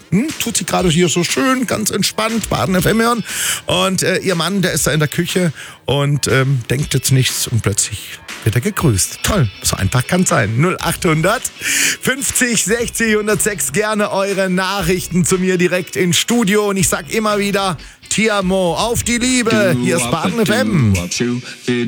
tut sie gerade hier so schön, ganz entspannt, Baden FM hören. Und ihr Mann, der ist da in der Küche und denkt jetzt nichts und plötzlich wird er gegrüßt. Toll, so einfach kann es sein. 0800 50 60 106, gerne eure Nachrichten zu mir direkt ins Studio. Und ich sag immer wieder, Ti amo, auf die Liebe. Hier ist Baden FM.